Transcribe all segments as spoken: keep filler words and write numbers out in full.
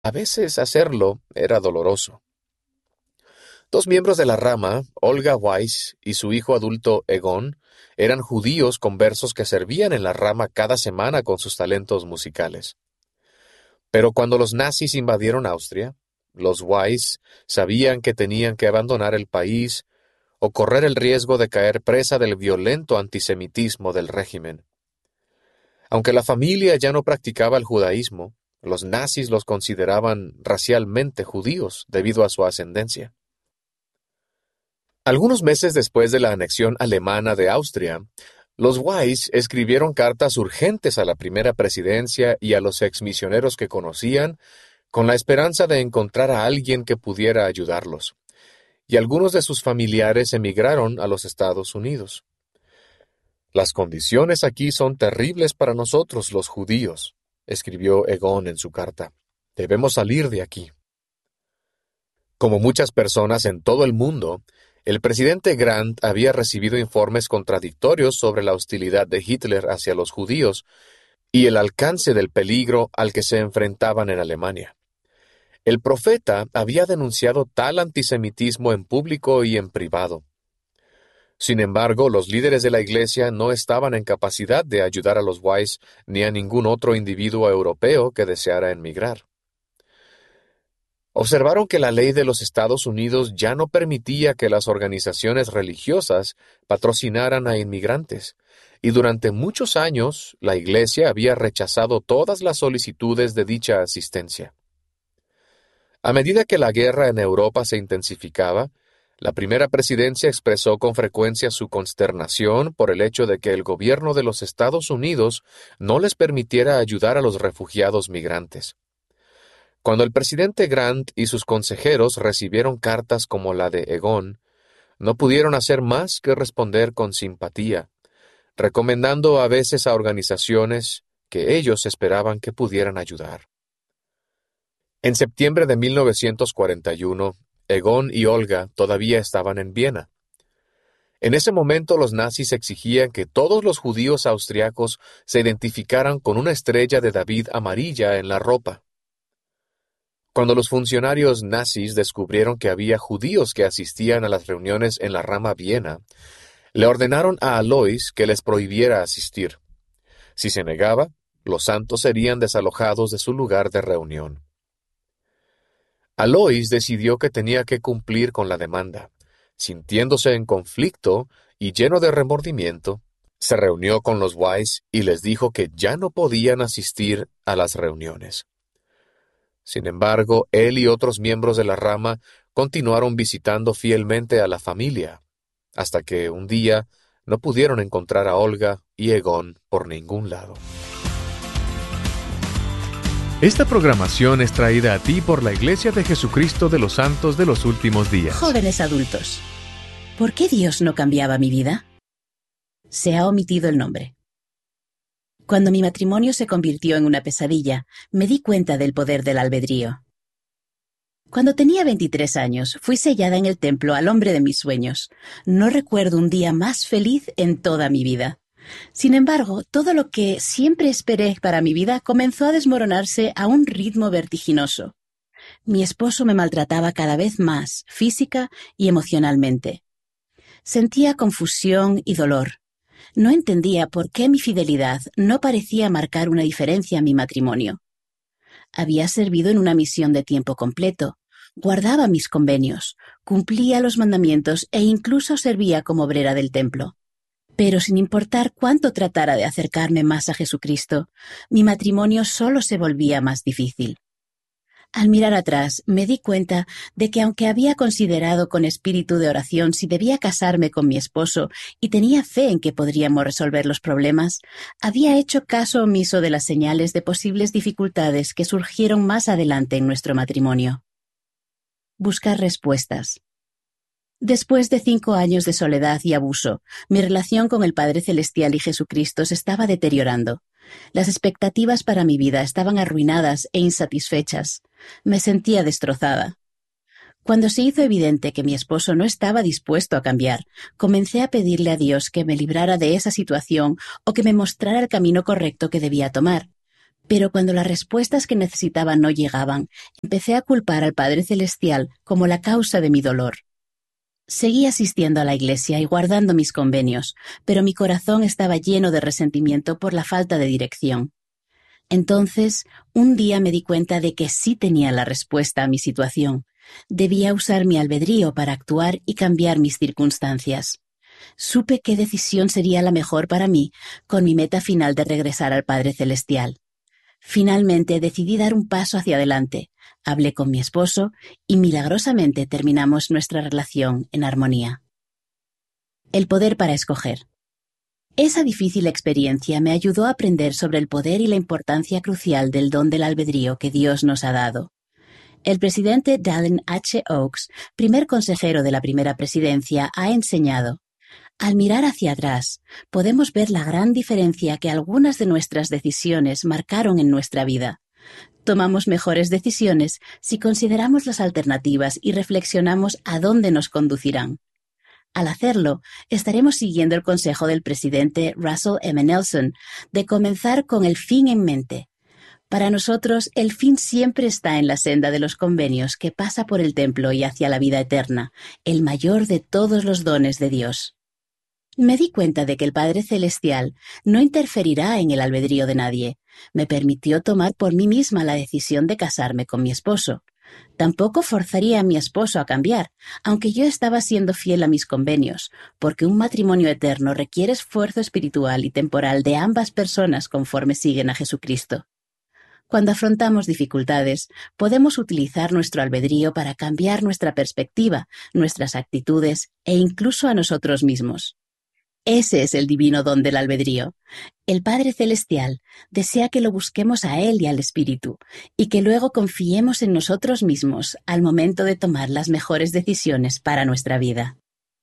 A veces hacerlo era doloroso. Dos miembros de la rama, Olga Weiss y su hijo adulto Egon, eran judíos conversos que servían en la rama cada semana con sus talentos musicales. Pero cuando los nazis invadieron Austria, los Weiss sabían que tenían que abandonar el país o correr el riesgo de caer presa del violento antisemitismo del régimen. Aunque la familia ya no practicaba el judaísmo, los nazis los consideraban racialmente judíos debido a su ascendencia. Algunos meses después de la anexión alemana de Austria, los Weiss escribieron cartas urgentes a la primera presidencia y a los exmisioneros que conocían, con la esperanza de encontrar a alguien que pudiera ayudarlos, y algunos de sus familiares emigraron a los Estados Unidos. «Las condiciones aquí son terribles para nosotros, los judíos», escribió Egon en su carta. «Debemos salir de aquí». Como muchas personas en todo el mundo, el presidente Grant había recibido informes contradictorios sobre la hostilidad de Hitler hacia los judíos y el alcance del peligro al que se enfrentaban en Alemania. El profeta había denunciado tal antisemitismo en público y en privado. Sin embargo, los líderes de la Iglesia no estaban en capacidad de ayudar a los Weiss ni a ningún otro individuo europeo que deseara emigrar. Observaron que la ley de los Estados Unidos ya no permitía que las organizaciones religiosas patrocinaran a inmigrantes, y durante muchos años la Iglesia había rechazado todas las solicitudes de dicha asistencia. A medida que la guerra en Europa se intensificaba, la primera presidencia expresó con frecuencia su consternación por el hecho de que el gobierno de los Estados Unidos no les permitiera ayudar a los refugiados migrantes. Cuando el presidente Grant y sus consejeros recibieron cartas como la de Egon, no pudieron hacer más que responder con simpatía, recomendando a veces a organizaciones que ellos esperaban que pudieran ayudar. En septiembre de mil novecientos cuarenta y uno, Egon y Olga todavía estaban en Viena. En ese momento los nazis exigían que todos los judíos austriacos se identificaran con una estrella de David amarilla en la ropa. Cuando los funcionarios nazis descubrieron que había judíos que asistían a las reuniones en la rama Viena, le ordenaron a Alois que les prohibiera asistir. Si se negaba, los santos serían desalojados de su lugar de reunión. Alois decidió que tenía que cumplir con la demanda. Sintiéndose en conflicto y lleno de remordimiento, se reunió con los Weiss y les dijo que ya no podían asistir a las reuniones. Sin embargo, él y otros miembros de la rama continuaron visitando fielmente a la familia, hasta que un día no pudieron encontrar a Olga y Egon por ningún lado. Esta programación es traída a ti por la Iglesia de Jesucristo de los Santos de los Últimos Días. Jóvenes adultos, ¿por qué Dios no cambiaba mi vida? Se ha omitido el nombre. Cuando mi matrimonio se convirtió en una pesadilla, me di cuenta del poder del albedrío. Cuando tenía veintitrés años, fui sellada en el templo al hombre de mis sueños. No recuerdo un día más feliz en toda mi vida. Sin embargo, todo lo que siempre esperé para mi vida comenzó a desmoronarse a un ritmo vertiginoso. Mi esposo me maltrataba cada vez más, física y emocionalmente. Sentía confusión y dolor. No entendía por qué mi fidelidad no parecía marcar una diferencia en mi matrimonio. Había servido en una misión de tiempo completo, guardaba mis convenios, cumplía los mandamientos e incluso servía como obrera del templo. Pero sin importar cuánto tratara de acercarme más a Jesucristo, mi matrimonio solo se volvía más difícil. Al mirar atrás, me di cuenta de que aunque había considerado con espíritu de oración si debía casarme con mi esposo y tenía fe en que podríamos resolver los problemas, había hecho caso omiso de las señales de posibles dificultades que surgieron más adelante en nuestro matrimonio. Buscar respuestas. Después de cinco años de soledad y abuso, mi relación con el Padre Celestial y Jesucristo se estaba deteriorando. Las expectativas para mi vida estaban arruinadas e insatisfechas. Me sentía destrozada. Cuando se hizo evidente que mi esposo no estaba dispuesto a cambiar, comencé a pedirle a Dios que me librara de esa situación o que me mostrara el camino correcto que debía tomar. Pero cuando las respuestas que necesitaba no llegaban, empecé a culpar al Padre Celestial como la causa de mi dolor. Seguí asistiendo a la iglesia y guardando mis convenios, pero mi corazón estaba lleno de resentimiento por la falta de dirección. Entonces, un día me di cuenta de que sí tenía la respuesta a mi situación. Debía usar mi albedrío para actuar y cambiar mis circunstancias. Supe qué decisión sería la mejor para mí, con mi meta final de regresar al Padre Celestial. Finalmente decidí dar un paso hacia adelante. Hablé con mi esposo y milagrosamente terminamos nuestra relación en armonía. El poder para escoger. Esa difícil experiencia me ayudó a aprender sobre el poder y la importancia crucial del don del albedrío que Dios nos ha dado. El presidente Dallin H. Oaks, primer consejero de la primera presidencia, ha enseñado: al mirar hacia atrás, podemos ver la gran diferencia que algunas de nuestras decisiones marcaron en nuestra vida. Tomamos mejores decisiones si consideramos las alternativas y reflexionamos a dónde nos conducirán. Al hacerlo, estaremos siguiendo el consejo del presidente Russell M. Nelson de comenzar con el fin en mente. Para nosotros, el fin siempre está en la senda de los convenios que pasa por el templo y hacia la vida eterna, el mayor de todos los dones de Dios. Me di cuenta de que el Padre Celestial no interferirá en el albedrío de nadie. Me permitió tomar por mí misma la decisión de casarme con mi esposo. Tampoco forzaría a mi esposo a cambiar, aunque yo estaba siendo fiel a mis convenios, porque un matrimonio eterno requiere esfuerzo espiritual y temporal de ambas personas conforme siguen a Jesucristo. Cuando afrontamos dificultades, podemos utilizar nuestro albedrío para cambiar nuestra perspectiva, nuestras actitudes e incluso a nosotros mismos. Ese es el divino don del albedrío. El Padre Celestial desea que lo busquemos a Él y al Espíritu, y que luego confiemos en nosotros mismos al momento de tomar las mejores decisiones para nuestra vida.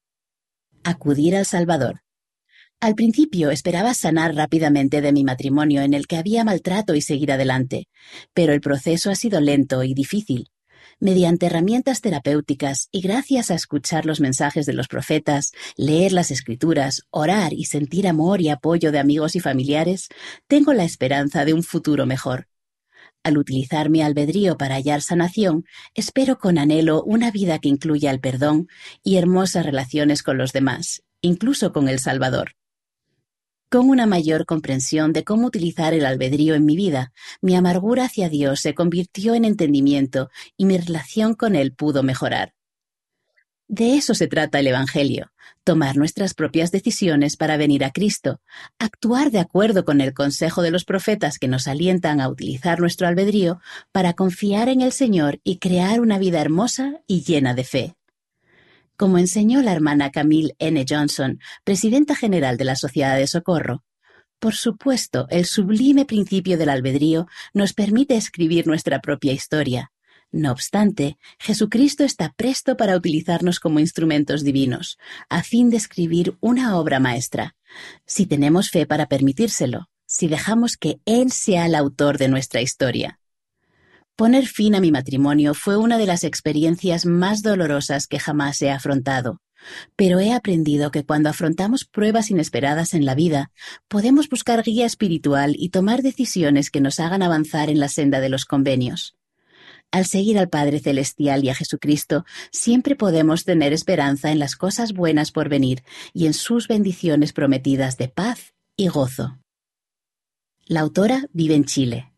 Acudir al Salvador. Al principio esperaba sanar rápidamente de mi matrimonio en el que había maltrato y seguir adelante, pero el proceso ha sido lento y difícil. Mediante herramientas terapéuticas y gracias a escuchar los mensajes de los profetas, leer las Escrituras, orar y sentir amor y apoyo de amigos y familiares, tengo la esperanza de un futuro mejor. Al utilizar mi albedrío para hallar sanación, espero con anhelo una vida que incluya el perdón y hermosas relaciones con los demás, incluso con el Salvador. Con una mayor comprensión de cómo utilizar el albedrío en mi vida, mi amargura hacia Dios se convirtió en entendimiento y mi relación con Él pudo mejorar. De eso se trata el Evangelio, tomar nuestras propias decisiones para venir a Cristo, actuar de acuerdo con el consejo de los profetas que nos alientan a utilizar nuestro albedrío para confiar en el Señor y crear una vida hermosa y llena de fe. Como enseñó la hermana Camille N. Johnson, presidenta general de la Sociedad de Socorro, por supuesto, el sublime principio del albedrío nos permite escribir nuestra propia historia. No obstante, Jesucristo está presto para utilizarnos como instrumentos divinos, a fin de escribir una obra maestra, si tenemos fe para permitírselo, si dejamos que Él sea el autor de nuestra historia. Poner fin a mi matrimonio fue una de las experiencias más dolorosas que jamás he afrontado, pero he aprendido que cuando afrontamos pruebas inesperadas en la vida, podemos buscar guía espiritual y tomar decisiones que nos hagan avanzar en la senda de los convenios. Al seguir al Padre Celestial y a Jesucristo, siempre podemos tener esperanza en las cosas buenas por venir y en sus bendiciones prometidas de paz y gozo. La autora vive en Chile.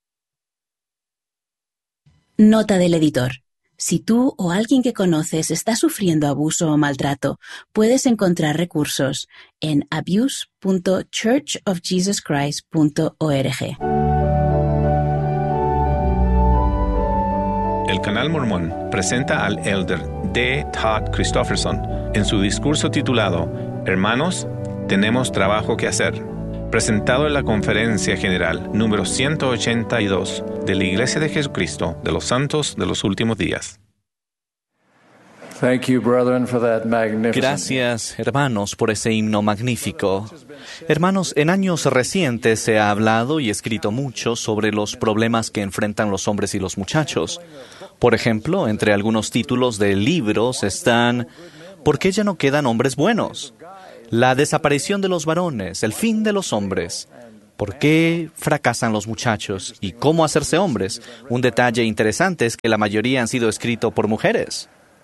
Nota del editor. Si tú o alguien que conoces está sufriendo abuso o maltrato, puedes encontrar recursos en abuse punto church of jesus christ punto org. El Canal Mormón presenta al elder D. Todd Christofferson en su discurso titulado Hermanos, tenemos trabajo que hacer, presentado en la Conferencia General número ciento ochenta y dos de la Iglesia de Jesucristo de los Santos de los Últimos Días. Thank you, brethren, for that magnificent... Gracias, hermanos, por ese himno magnífico. Hermanos, en años recientes se ha hablado y escrito mucho sobre los problemas que enfrentan los hombres y los muchachos. Por ejemplo, entre algunos títulos de libros están ¿por qué ya no quedan hombres buenos? La desaparición de los varones, el fin de los hombres. ¿Por qué fracasan los muchachos? ¿Y cómo hacerse hombres? Un detalle interesante es que la mayoría han sido escritos por mujeres.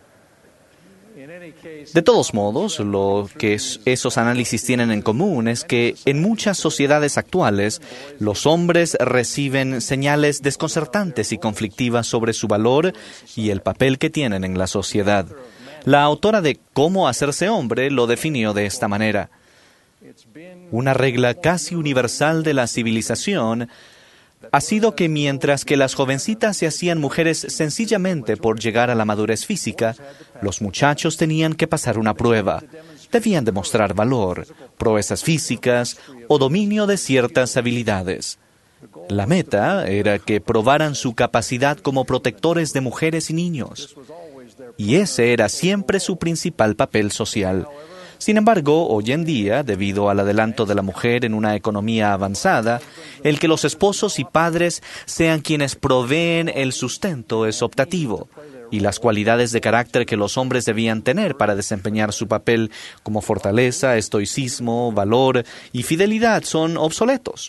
De todos modos, lo que es- esos análisis tienen en común es que en muchas sociedades actuales, los hombres reciben señales desconcertantes y conflictivas sobre su valor y el papel que tienen en la sociedad. La autora de Cómo hacerse hombre lo definió de esta manera. Una regla casi universal de la civilización ha sido que mientras que las jovencitas se hacían mujeres sencillamente por llegar a la madurez física, los muchachos tenían que pasar una prueba. Debían demostrar valor, proezas físicas o dominio de ciertas habilidades. La meta era que probaran su capacidad como protectores de mujeres y niños. Y ese era siempre su principal papel social. Sin embargo, hoy en día, debido al adelanto de la mujer en una economía avanzada, el que los esposos y padres sean quienes proveen el sustento es optativo, y las cualidades de carácter que los hombres debían tener para desempeñar su papel como fortaleza, estoicismo, valor y fidelidad son obsoletos.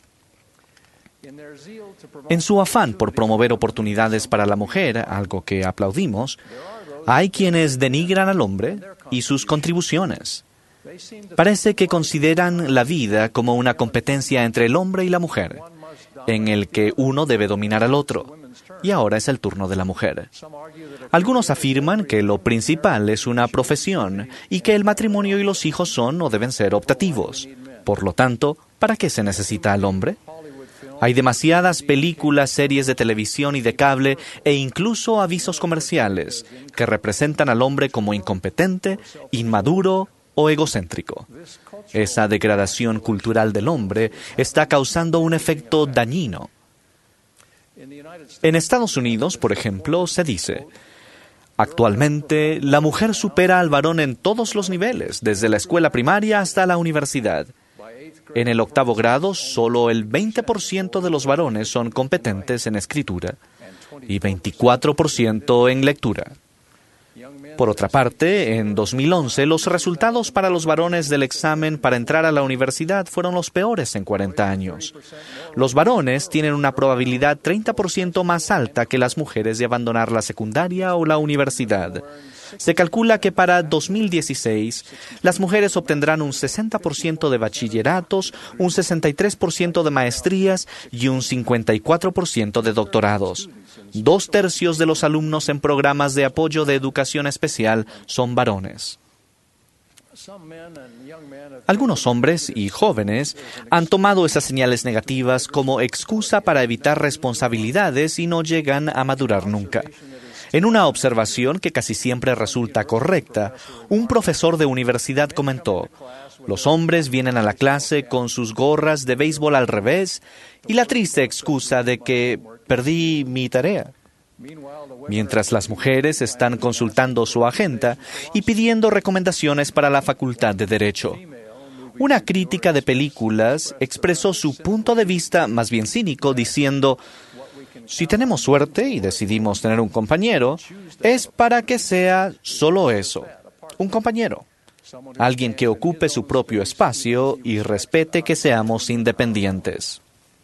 En su afán por promover oportunidades para la mujer, algo que aplaudimos, hay quienes denigran al hombre y sus contribuciones. Parece que consideran la vida como una competencia entre el hombre y la mujer, en el que uno debe dominar al otro, y ahora es el turno de la mujer. Algunos afirman que lo principal es una profesión y que el matrimonio y los hijos son o deben ser optativos. Por lo tanto, ¿para qué se necesita al hombre? Hay demasiadas películas, series de televisión y de cable e incluso avisos comerciales que representan al hombre como incompetente, inmaduro o egocéntrico. Esa degradación cultural del hombre está causando un efecto dañino. En Estados Unidos, por ejemplo, se dice: actualmente, la mujer supera al varón en todos los niveles, desde la escuela primaria hasta la universidad. En el octavo grado, solo el veinte por ciento de los varones son competentes en escritura y veinticuatro por ciento en lectura. Por otra parte, en dos mil once, los resultados para los varones del examen para entrar a la universidad fueron los peores en cuarenta años. Los varones tienen una probabilidad treinta por ciento más alta que las mujeres de abandonar la secundaria o la universidad. Se calcula que para dos mil dieciséis, las mujeres obtendrán un sesenta por ciento de bachilleratos, un sesenta y tres por ciento de maestrías y un cincuenta y cuatro por ciento de doctorados. Dos tercios de los alumnos en programas de apoyo de educación especial son varones. Algunos hombres y jóvenes han tomado esas señales negativas como excusa para evitar responsabilidades y no llegan a madurar nunca. En una observación que casi siempre resulta correcta, un profesor de universidad comentó: los hombres vienen a la clase con sus gorras de béisbol al revés y la triste excusa de que perdí mi tarea. Mientras las mujeres están consultando su agenda y pidiendo recomendaciones para la Facultad de Derecho. Una crítica de películas expresó su punto de vista más bien cínico diciendo: si tenemos suerte y decidimos tener un compañero, es para que sea solo eso, un compañero. Alguien que ocupe su propio espacio y respete que seamos independientes.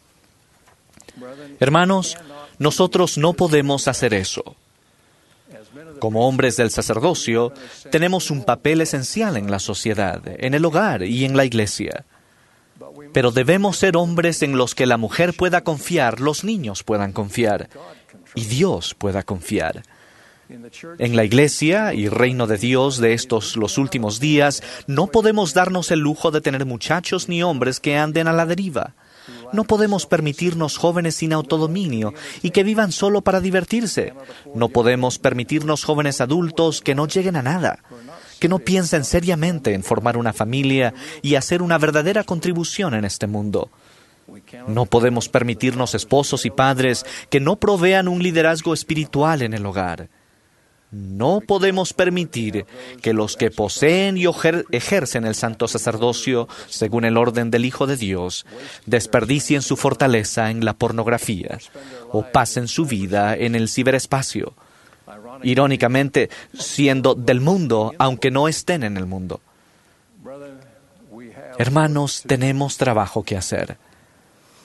Hermanos, nosotros no podemos hacer eso. Como hombres del sacerdocio, tenemos un papel esencial en la sociedad, en el hogar y en la iglesia. Pero debemos ser hombres en los que la mujer pueda confiar, los niños puedan confiar y Dios pueda confiar. En la iglesia y reino de Dios de estos los últimos días, no podemos darnos el lujo de tener muchachos ni hombres que anden a la deriva. No podemos permitirnos jóvenes sin autodominio y que vivan solo para divertirse. No podemos permitirnos jóvenes adultos que no lleguen a nada, que no piensen seriamente en formar una familia y hacer una verdadera contribución en este mundo. No podemos permitirnos esposos y padres que no provean un liderazgo espiritual en el hogar. No podemos permitir que los que poseen y ejercen el santo sacerdocio, según el orden del Hijo de Dios, desperdicien su fortaleza en la pornografía o pasen su vida en el ciberespacio, irónicamente siendo del mundo, aunque no estén en el mundo. Hermanos, tenemos trabajo que hacer.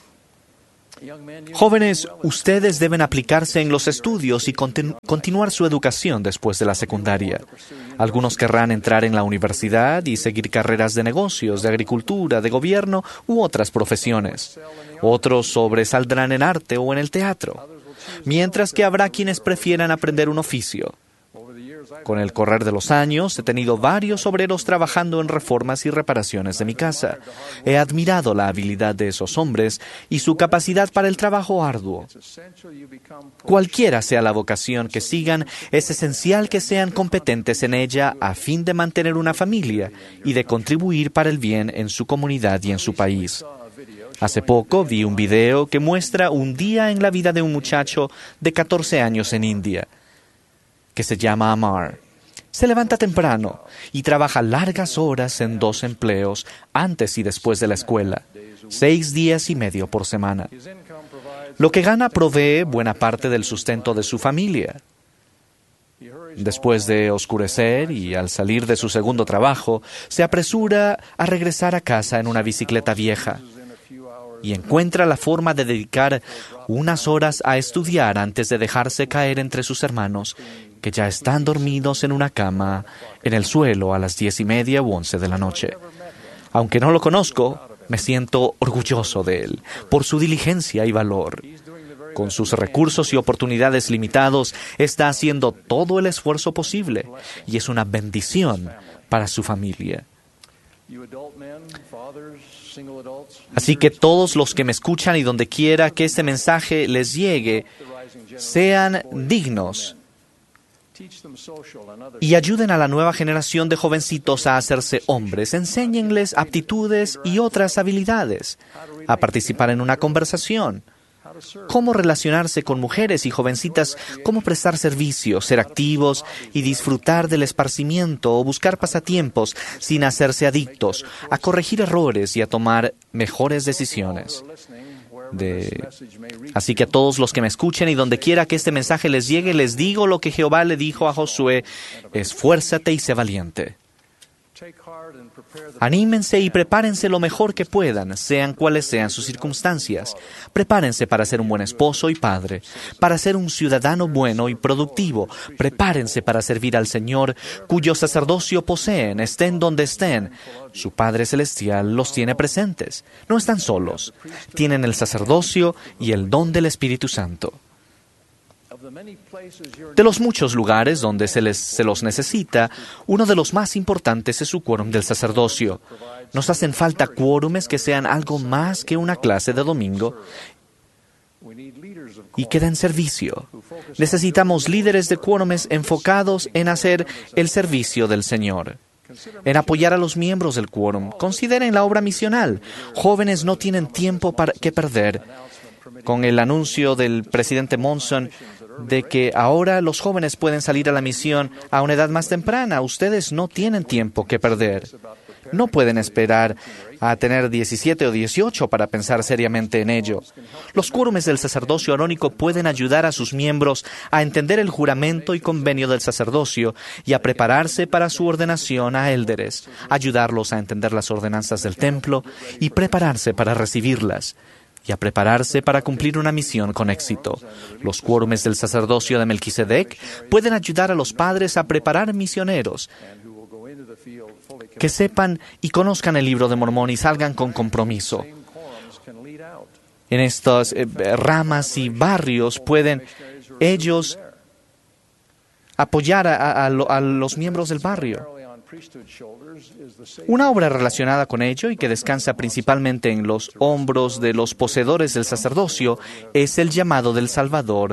Jóvenes, ustedes deben aplicarse en los estudios y continu- continuar su educación después de la secundaria. Algunos querrán entrar en la universidad y seguir carreras de negocios, de agricultura, de gobierno u otras profesiones. Otros sobresaldrán en arte o en el teatro, mientras que habrá quienes prefieran aprender un oficio. Con el correr de los años, he tenido varios obreros trabajando en reformas y reparaciones de mi casa. He admirado la habilidad de esos hombres y su capacidad para el trabajo arduo. Cualquiera sea la vocación que sigan, es esencial que sean competentes en ella a fin de mantener una familia y de contribuir para el bien en su comunidad y en su país. Hace poco vi un video que muestra un día en la vida de un muchacho de catorce años en India, que se llama Amar. Se levanta temprano y trabaja largas horas en dos empleos antes y después de la escuela, seis días y medio por semana. Lo que gana provee buena parte del sustento de su familia. Después de oscurecer y al salir de su segundo trabajo, se apresura a regresar a casa en una bicicleta vieja y encuentra la forma de dedicar unas horas a estudiar antes de dejarse caer entre sus hermanos, que ya están dormidos en una cama en el suelo a las diez y media u once de la noche. Aunque no lo conozco, me siento orgulloso de él, por su diligencia y valor. Con sus recursos y oportunidades limitados, está haciendo todo el esfuerzo posible y es una bendición para su familia. Así que todos los que me escuchan y donde quiera que este mensaje les llegue, sean dignos y ayuden a la nueva generación de jovencitos a hacerse hombres. Enséñenles aptitudes y otras habilidades, a participar en una conversación, cómo relacionarse con mujeres y jovencitas, cómo prestar servicio, ser activos y disfrutar del esparcimiento o buscar pasatiempos sin hacerse adictos, a corregir errores y a tomar mejores decisiones. De... Así que a todos los que me escuchen y donde quiera que este mensaje les llegue, les digo lo que Jehová le dijo a Josué: esfuérzate y sé valiente. Anímense y prepárense lo mejor que puedan, sean cuales sean sus circunstancias. Prepárense para ser un buen esposo y padre, para ser un ciudadano bueno y productivo. Prepárense para servir al Señor, cuyo sacerdocio poseen, estén donde estén. Su Padre Celestial los tiene presentes. No están solos. Tienen el sacerdocio y el don del Espíritu Santo. De los muchos lugares donde se, les, se los necesita, uno de los más importantes es su quórum del sacerdocio. Nos hacen falta quórumes que sean algo más que una clase de domingo y que den servicio. Necesitamos líderes de quórumes enfocados en hacer el servicio del Señor, en apoyar a los miembros del quórum. Consideren la obra misional. Jóvenes no tienen tiempo para que perder. Con el anuncio del presidente Monson de que ahora los jóvenes pueden salir a la misión a una edad más temprana, ustedes no tienen tiempo que perder. No pueden esperar a tener diecisiete o dieciocho para pensar seriamente en ello. Los quórumes del sacerdocio arónico pueden ayudar a sus miembros a entender el juramento y convenio del sacerdocio y a prepararse para su ordenación a élderes, ayudarlos a entender las ordenanzas del templo y prepararse para recibirlas, y a prepararse para cumplir una misión con éxito. Los quórumes del sacerdocio de Melquisedec pueden ayudar a los padres a preparar misioneros que sepan y conozcan el libro de Mormón y salgan con compromiso. En estas eh, ramas y barrios pueden ellos apoyar a, a, a los miembros del barrio. Una obra relacionada con ello y que descansa principalmente en los hombros de los poseedores del sacerdocio es el llamado del Salvador.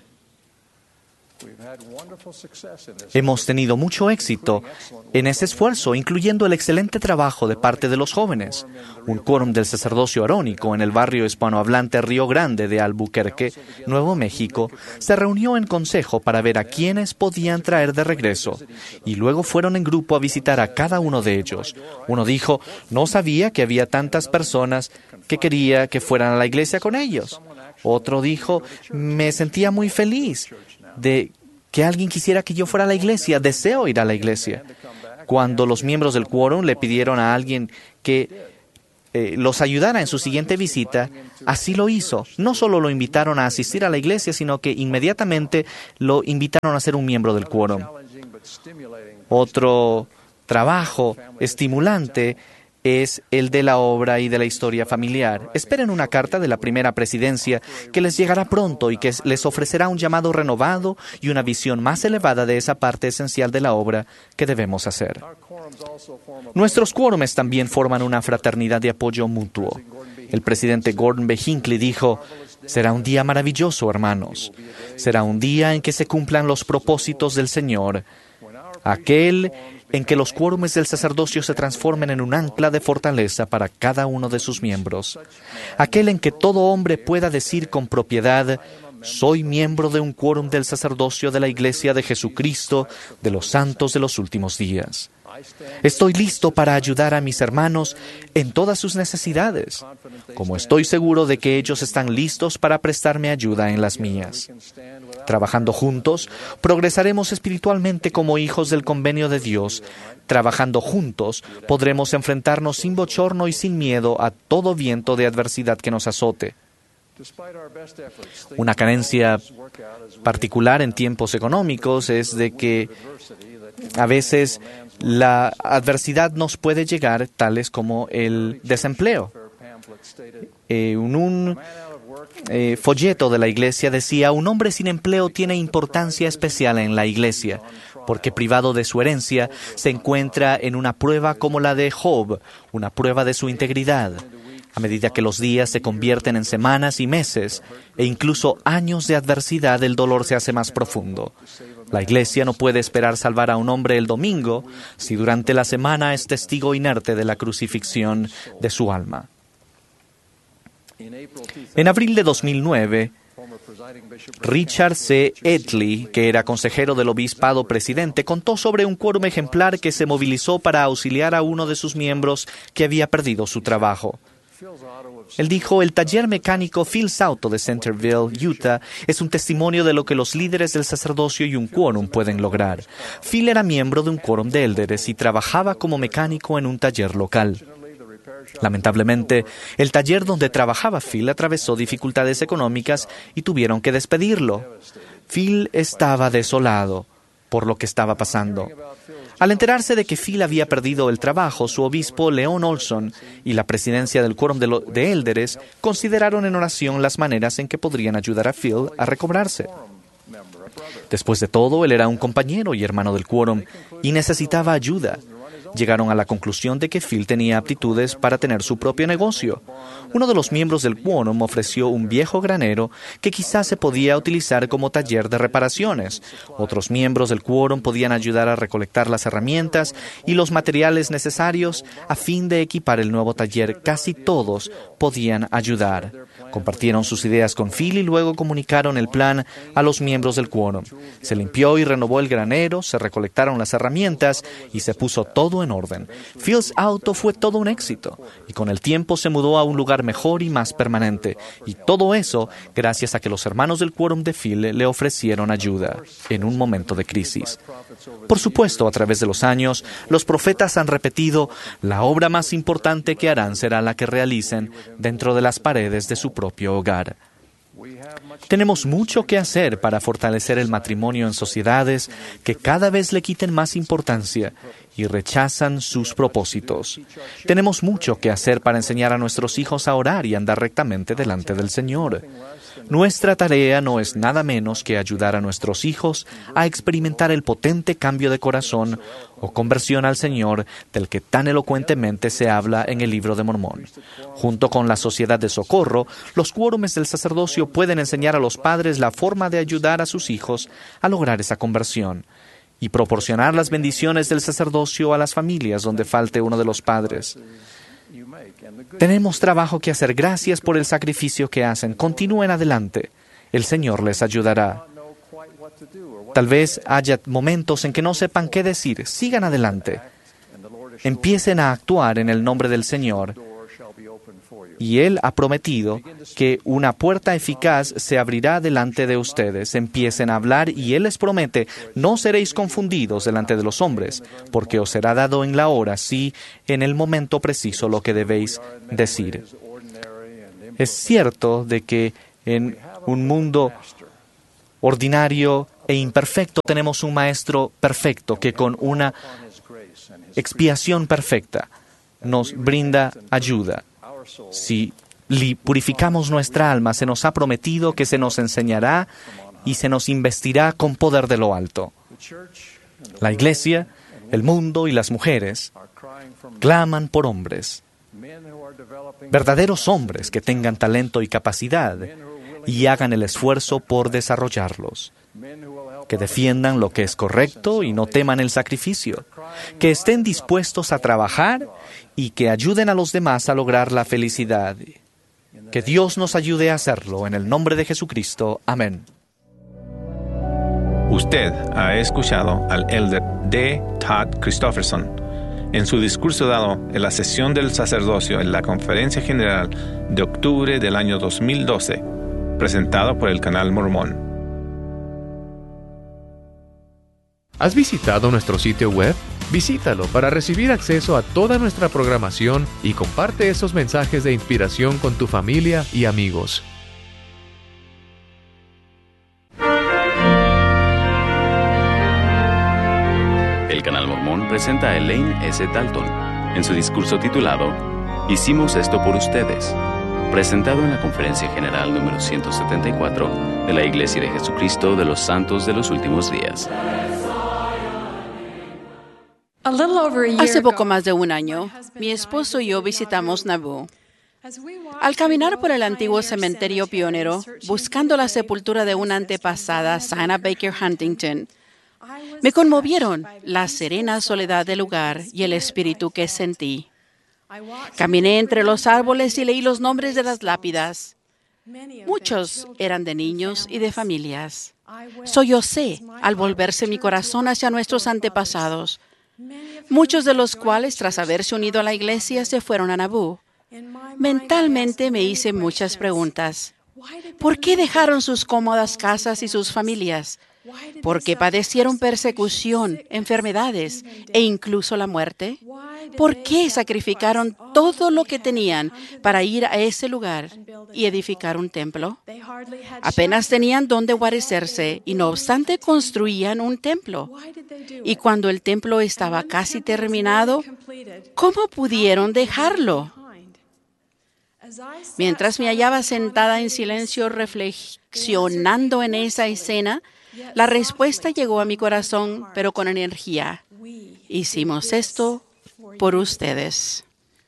Hemos tenido mucho éxito en ese esfuerzo, incluyendo el excelente trabajo de parte de los jóvenes. Un quórum del sacerdocio arónico en el barrio hispanohablante Río Grande de Albuquerque, Nuevo México, se reunió en consejo para ver a quiénes podían traer de regreso, y luego fueron en grupo a visitar a cada uno de ellos. Uno dijo: no sabía que había tantas personas que quería que fueran a la iglesia con ellos. Otro dijo: me sentía muy feliz de que alguien quisiera que yo fuera a la iglesia, deseo ir a la iglesia. Cuando los miembros del quórum le pidieron a alguien que eh, los ayudara en su siguiente visita, así lo hizo. No solo lo invitaron a asistir a la iglesia, sino que inmediatamente lo invitaron a ser un miembro del quórum. Otro trabajo estimulante es el de la obra y de la historia familiar. Esperen una carta de la primera presidencia que les llegará pronto y que les ofrecerá un llamado renovado y una visión más elevada de esa parte esencial de la obra que debemos hacer. Nuestros quórumes también forman una fraternidad de apoyo mutuo. El presidente Gordon B. Hinckley dijo: «Será un día maravilloso, hermanos. Será un día en que se cumplan los propósitos del Señor, aquel en que los quórumes del sacerdocio se transformen en un ancla de fortaleza para cada uno de sus miembros, aquel en que todo hombre pueda decir con propiedad: soy miembro de un quórum del sacerdocio de la Iglesia de Jesucristo de los santos de los últimos días. Estoy listo para ayudar a mis hermanos en todas sus necesidades, como estoy seguro de que ellos están listos para prestarme ayuda en las mías. Trabajando juntos, progresaremos espiritualmente como hijos del convenio de Dios. Trabajando juntos, podremos enfrentarnos sin bochorno y sin miedo a todo viento de adversidad que nos azote. Una carencia particular en tiempos económicos es de que a veces la adversidad nos puede llegar, tales como el desempleo. Eh, en un eh, folleto de la iglesia decía: un hombre sin empleo tiene importancia especial en la iglesia, porque privado de su herencia se encuentra en una prueba como la de Job, una prueba de su integridad. A medida que los días se convierten en semanas y meses, e incluso años de adversidad, el dolor se hace más profundo. La iglesia no puede esperar salvar a un hombre el domingo si durante la semana es testigo inerte de la crucifixión de su alma. En abril de dos mil nueve, Richard C. Edley, que era consejero del obispado presidente, contó sobre un quórum ejemplar que se movilizó para auxiliar a uno de sus miembros que había perdido su trabajo. Él dijo: el taller mecánico Phil's Auto de Centerville, Utah, es un testimonio de lo que los líderes del sacerdocio y un quórum pueden lograr. Phil era miembro de un quórum de élderes y trabajaba como mecánico en un taller local. Lamentablemente, el taller donde trabajaba Phil atravesó dificultades económicas y tuvieron que despedirlo. Phil estaba desolado por lo que estaba pasando. Al enterarse de que Phil había perdido el trabajo, su obispo Leon Olson y la presidencia del quórum de, lo, de élderes consideraron en oración las maneras en que podrían ayudar a Phil a recobrarse. Después de todo, él era un compañero y hermano del quórum y necesitaba ayuda. Llegaron a la conclusión de que Phil tenía aptitudes para tener su propio negocio. Uno de los miembros del quórum ofreció un viejo granero que quizás se podía utilizar como taller de reparaciones. Otros miembros del quórum podían ayudar a recolectar las herramientas y los materiales necesarios a fin de equipar el nuevo taller. Casi todos podían ayudar. Compartieron sus ideas con Phil y luego comunicaron el plan a los miembros del quórum. Se limpió y renovó el granero, se recolectaron las herramientas y se puso todo en orden. Phil's Auto fue todo un éxito y con el tiempo se mudó a un lugar mejor y más permanente. Y todo eso gracias a que los hermanos del quórum de Phil le ofrecieron ayuda en un momento de crisis. Por supuesto, a través de los años, los profetas han repetido: la obra más importante que harán será la que realicen dentro de las paredes de su propio hogar. Tenemos mucho que hacer para fortalecer el matrimonio en sociedades que cada vez le quiten más importancia y rechazan sus propósitos. Tenemos mucho que hacer para enseñar a nuestros hijos a orar y andar rectamente delante del Señor. Nuestra tarea no es nada menos que ayudar a nuestros hijos a experimentar el potente cambio de corazón o conversión al Señor del que tan elocuentemente se habla en el Libro de Mormón. Junto con la Sociedad de Socorro, los quórumes del sacerdocio pueden enseñar a los padres la forma de ayudar a sus hijos a lograr esa conversión y proporcionar las bendiciones del sacerdocio a las familias donde falte uno de los padres. Tenemos trabajo que hacer. Gracias por el sacrificio que hacen. Continúen adelante. El Señor les ayudará. Tal vez haya momentos en que no sepan qué decir. Sigan adelante. Empiecen a actuar en el nombre del Señor Y Él ha prometido que una puerta eficaz se abrirá delante de ustedes. Empiecen a hablar y Él les promete, no seréis confundidos delante de los hombres, porque os será dado en la hora, sí, en el momento preciso, lo que debéis decir. Es cierto de que en un mundo ordinario e imperfecto tenemos un Maestro perfecto que con una expiación perfecta nos brinda ayuda. Si purificamos nuestra alma, se nos ha prometido que se nos enseñará y se nos investirá con poder de lo alto. La Iglesia, el mundo y las mujeres claman por hombres, verdaderos hombres que tengan talento y capacidad y hagan el esfuerzo por desarrollarlos, que defiendan lo que es correcto y no teman el sacrificio, que estén dispuestos a trabajar y que ayuden a los demás a lograr la felicidad. Que Dios nos ayude a hacerlo en el nombre de Jesucristo. Amén. Usted ha escuchado al elder D. Todd Christofferson en su discurso dado en la sesión del sacerdocio en la Conferencia General de octubre del año dos mil doce, presentado por el Canal Mormón. ¿Has visitado nuestro sitio web? Visítalo para recibir acceso a toda nuestra programación y comparte esos mensajes de inspiración con tu familia y amigos. El Canal Mormón presenta a Elaine S. Dalton en su discurso titulado Hicimos esto por ustedes, presentado en la Conferencia General número ciento setenta y cuatro de la Iglesia de Jesucristo de los Santos de los Últimos Días. Hace poco más de un año, mi esposo y yo visitamos Nauvoo. Al caminar por el antiguo cementerio pionero, buscando la sepultura de una antepasada, Sana Baker Huntington, me conmovieron la serena soledad del lugar y el espíritu que sentí. Caminé entre los árboles y leí los nombres de las lápidas. Muchos eran de niños y de familias. Sollocé al volverse mi corazón hacia nuestros antepasados, muchos de los cuales, tras haberse unido a la iglesia, se fueron a Nauvoo. Mentalmente me hice muchas preguntas. ¿Por qué dejaron sus cómodas casas y sus familias? ¿Por qué padecieron persecución, enfermedades e incluso la muerte? ¿Por qué sacrificaron todo lo que tenían para ir a ese lugar y edificar un templo? Apenas tenían dónde guarecerse y no obstante construían un templo. Y cuando el templo estaba casi terminado, ¿cómo pudieron dejarlo? Mientras me hallaba sentada en silencio reflexionando en esa escena, la respuesta llegó a mi corazón, pero con energía. Hicimos esto por ustedes.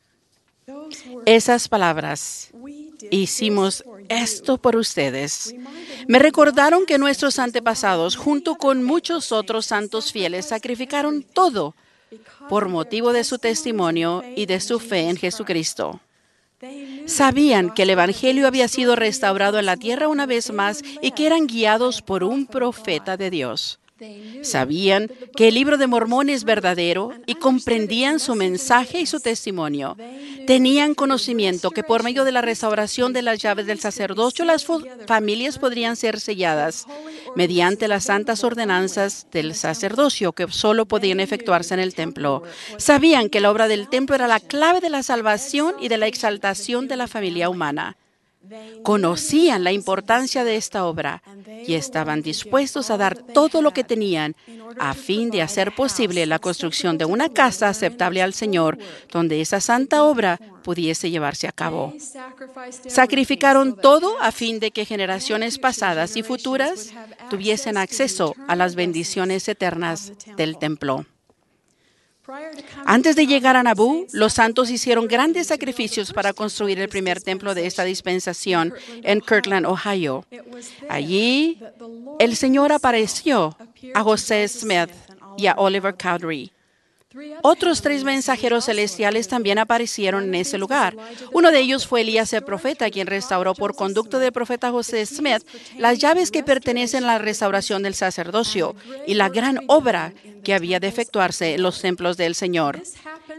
Esas palabras, hicimos esto por ustedes, me recordaron que nuestros antepasados, junto con muchos otros santos fieles, sacrificaron todo por motivo de su testimonio y de su fe en Jesucristo. Sabían que el Evangelio había sido restaurado en la tierra una vez más y que eran guiados por un profeta de Dios. Sabían que el libro de Mormón es verdadero y comprendían su mensaje y su testimonio. Tenían conocimiento que por medio de la restauración de las llaves del sacerdocio, las familias podrían ser selladas mediante las santas ordenanzas del sacerdocio que solo podían efectuarse en el templo. Sabían que la obra del templo era la clave de la salvación y de la exaltación de la familia humana. Conocían la importancia de esta obra y estaban dispuestos a dar todo lo que tenían a fin de hacer posible la construcción de una casa aceptable al Señor, donde esa santa obra pudiese llevarse a cabo. Sacrificaron todo a fin de que generaciones pasadas y futuras tuviesen acceso a las bendiciones eternas del templo. Antes de llegar a Nauvoo, los santos hicieron grandes sacrificios para construir el primer templo de esta dispensación en Kirtland, Ohio. Allí, el Señor apareció a José Smith y a Oliver Cowdery. Otros tres mensajeros celestiales también aparecieron en ese lugar. Uno de ellos fue Elías el profeta, quien restauró por conducto del profeta José Smith las llaves que pertenecen a la restauración del sacerdocio y la gran obra que había de efectuarse en los templos del Señor.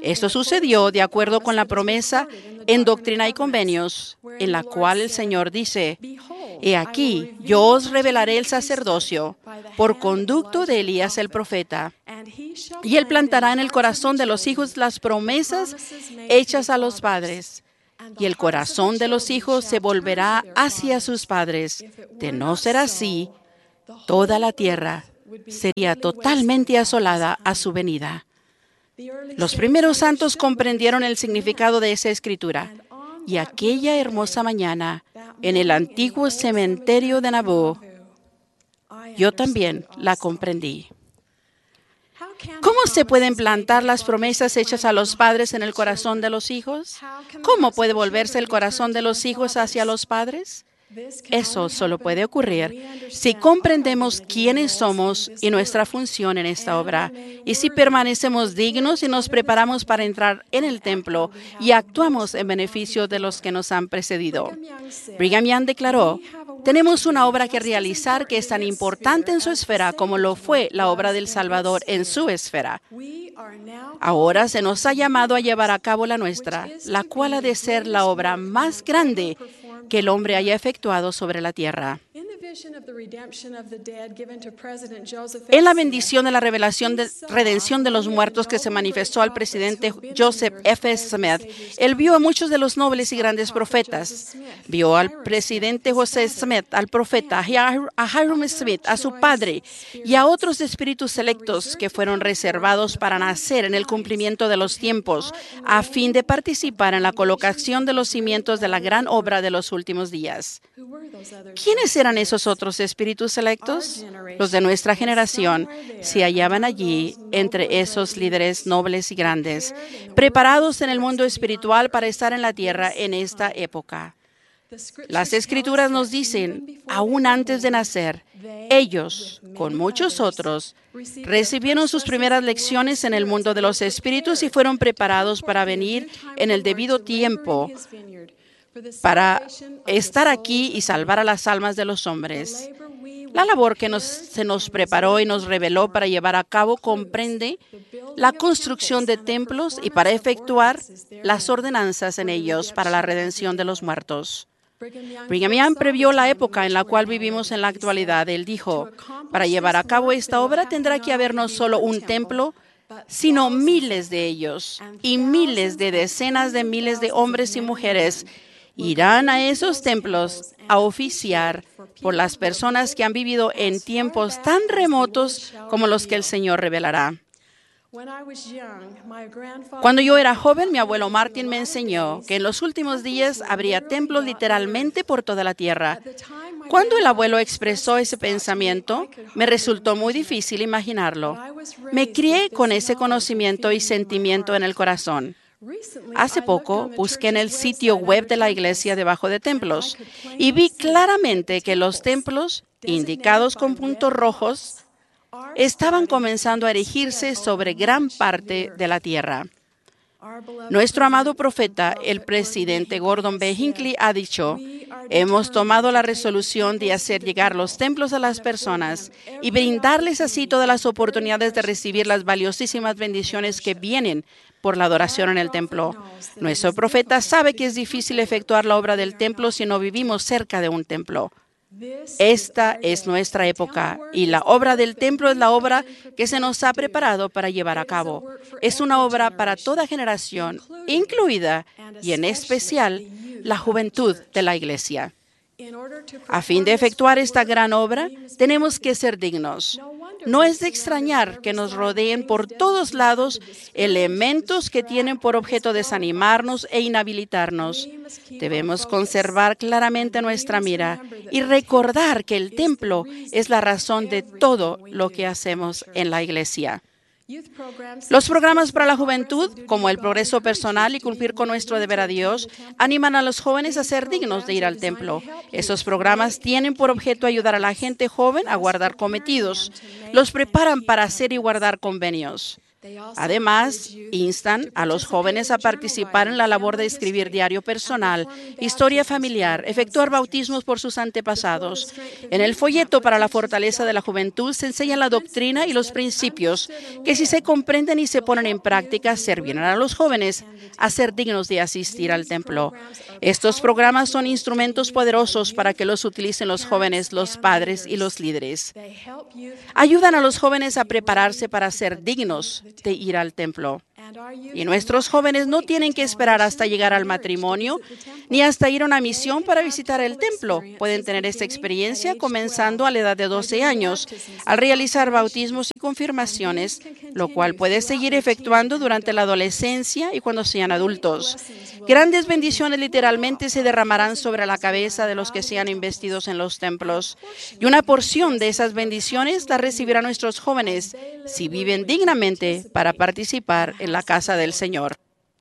Esto sucedió de acuerdo con la promesa en Doctrina y Convenios, en la cual el Señor dice: He aquí, yo os revelaré el sacerdocio por conducto de Elías el profeta, y él plantará en el corazón de los hijos las promesas hechas a los padres, y el corazón de los hijos se volverá hacia sus padres. De no ser así, toda la tierra sería totalmente asolada a su venida. Los primeros santos comprendieron el significado de esa escritura, y aquella hermosa mañana, en el antiguo cementerio de Nauvoo, yo también la comprendí. ¿Cómo se pueden plantar las promesas hechas a los padres en el corazón de los hijos? ¿Cómo puede volverse el corazón de los hijos hacia los padres? Eso solo puede ocurrir si comprendemos quiénes somos y nuestra función en esta obra, y si permanecemos dignos y nos preparamos para entrar en el templo y actuamos en beneficio de los que nos han precedido. Brigham Young declaró: tenemos una obra que realizar que es tan importante en su esfera como lo fue la obra del Salvador en su esfera. Ahora se nos ha llamado a llevar a cabo la nuestra, la cual ha de ser la obra más grande que el hombre haya efectuado sobre la tierra. En la bendición de la revelación de redención de los muertos que se manifestó al presidente Joseph F. Smith, él vio a muchos de los nobles y grandes profetas. Vio al presidente José Smith, al profeta, a Hyrum Smith, a su padre y a otros espíritus selectos que fueron reservados para nacer en el cumplimiento de los tiempos, a fin de participar en la colocación de los cimientos de la gran obra de los últimos días. ¿Quiénes eran esos otros espíritus selectos? Los de nuestra generación se hallaban allí entre esos líderes nobles y grandes, preparados en el mundo espiritual para estar en la tierra en esta época. Las Escrituras nos dicen, aún antes de nacer, ellos, con muchos otros, recibieron sus primeras lecciones en el mundo de los espíritus y fueron preparados para venir en el debido tiempo para estar aquí y salvar a las almas de los hombres. La labor que nos, se nos preparó y nos reveló para llevar a cabo comprende la construcción de templos y para efectuar las ordenanzas en ellos para la redención de los muertos. Brigham Young previó la época en la cual vivimos en la actualidad. Él dijo: para llevar a cabo esta obra tendrá que haber no solo un templo, sino miles de ellos, y miles de decenas de miles de hombres y mujeres irán a esos templos a oficiar por las personas que han vivido en tiempos tan remotos como los que el Señor revelará. Cuando yo era joven, mi abuelo Martin me enseñó que en los últimos días habría templos literalmente por toda la tierra. Cuando el abuelo expresó ese pensamiento, me resultó muy difícil imaginarlo. Me crié con ese conocimiento y sentimiento en el corazón. Hace poco busqué en el sitio web de la iglesia debajo de templos y vi claramente que los templos, indicados con puntos rojos, estaban comenzando a erigirse sobre gran parte de la tierra. Nuestro amado profeta, el presidente Gordon B. Hinckley, ha dicho: hemos tomado la resolución de hacer llegar los templos a las personas y brindarles así todas las oportunidades de recibir las valiosísimas bendiciones que vienen por la adoración en el templo. Nuestro profeta sabe que es difícil efectuar la obra del templo si no vivimos cerca de un templo. Esta es nuestra época y la obra del templo es la obra que se nos ha preparado para llevar a cabo. Es una obra para toda generación, incluida y en especial la juventud de la iglesia. A fin de efectuar esta gran obra, tenemos que ser dignos. No es de extrañar que nos rodeen por todos lados elementos que tienen por objeto desanimarnos e inhabilitarnos. Debemos conservar claramente nuestra mira y recordar que el templo es la razón de todo lo que hacemos en la iglesia. Los programas para la juventud, como el progreso personal y cumplir con nuestro deber a Dios, animan a los jóvenes a ser dignos de ir al templo. Esos programas tienen por objeto ayudar a la gente joven a guardar cometidos. Los preparan para hacer y guardar convenios. Además, instan a los jóvenes a participar en la labor de escribir diario personal, historia familiar, efectuar bautismos por sus antepasados. En el folleto para la fortaleza de la juventud se enseña la doctrina y los principios que, si se comprenden y se ponen en práctica, servirán a los jóvenes a ser dignos de asistir al templo. Estos programas son instrumentos poderosos para que los utilicen los jóvenes, los padres y los líderes. Ayudan a los jóvenes a prepararse para ser dignos de ir al templo. Y nuestros jóvenes no tienen que esperar hasta llegar al matrimonio ni hasta ir a una misión para visitar el templo. Pueden tener esta experiencia comenzando a la edad de doce años, al realizar bautismos y confirmaciones, lo cual puede seguir efectuando durante la adolescencia y cuando sean adultos. Grandes bendiciones literalmente se derramarán sobre la cabeza de los que sean investidos en los templos. Y una porción de esas bendiciones la recibirán nuestros jóvenes si viven dignamente para participar en la casa del Señor.